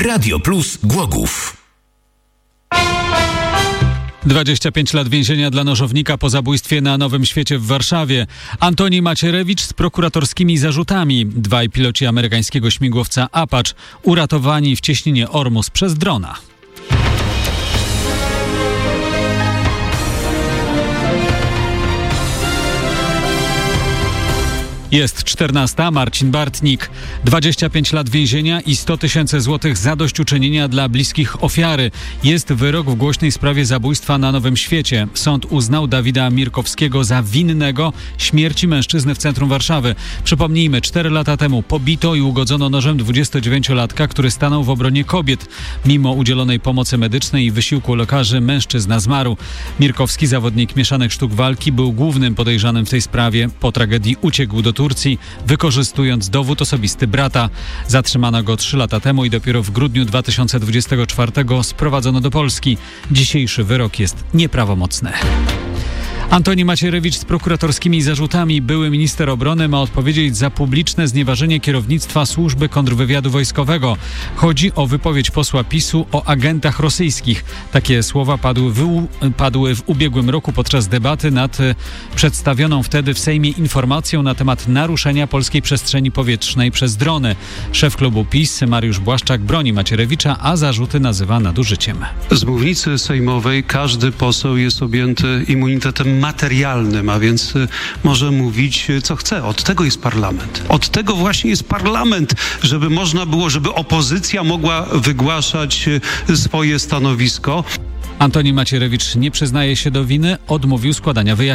Radio Plus Głogów. 25 lat więzienia dla nożownika po zabójstwie na Nowym Świecie w Warszawie. Antoni Macierewicz z prokuratorskimi zarzutami. Dwaj piloci amerykańskiego śmigłowca Apache uratowani w cieśninie Ormus przez drona. Jest 14. Marcin Bartnik. 25 lat więzienia i 100 000 złotych zadośćuczynienia dla bliskich ofiary. Jest wyrok w głośnej sprawie zabójstwa na Nowym Świecie. Sąd uznał Dawida Mirkowskiego za winnego śmierci mężczyzny w centrum Warszawy. Przypomnijmy, 4 lata temu pobito i ugodzono nożem 29-latka, który stanął w obronie kobiet. Mimo udzielonej pomocy medycznej i wysiłku lekarzy mężczyzna zmarł. Mirkowski, zawodnik mieszanych sztuk walki, był głównym podejrzanym w tej sprawie. Po tragedii uciekł do Turcji, wykorzystując dowód osobisty brata. Zatrzymano go 3 lata temu i dopiero w grudniu 2024 sprowadzono do Polski. Dzisiejszy wyrok jest nieprawomocny. Antoni Macierewicz z prokuratorskimi zarzutami. Były minister obrony ma odpowiedzieć za publiczne znieważenie kierownictwa służby kontrwywiadu wojskowego. Chodzi o wypowiedź posła PiS-u o agentach rosyjskich. Takie słowa padły w ubiegłym roku podczas debaty nad przedstawioną wtedy w Sejmie informacją na temat naruszenia polskiej przestrzeni powietrznej przez drony. Szef klubu PiS Mariusz Błaszczak broni Macierewicza, a zarzuty nazywa nadużyciem. Z mównicy sejmowej każdy poseł jest objęty immunitetem materialnym, a więc może mówić co chce. Od tego jest parlament. Od tego właśnie jest parlament, żeby można było, żeby opozycja mogła wygłaszać swoje stanowisko. Antoni Macierewicz nie przyznaje się do winy, odmówił składania wyjaśnień.